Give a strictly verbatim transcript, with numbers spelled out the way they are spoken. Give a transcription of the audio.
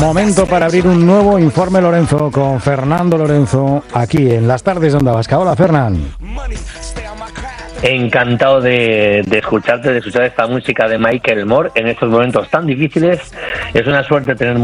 Momento para abrir un nuevo Informe Lorenzo con Fernando Lorenzo aquí en las tardes de Onda Vasca. Hola, Fernán. Encantado de, de escucharte, de escuchar esta música de Michael Moore en estos momentos tan difíciles. Es una suerte tener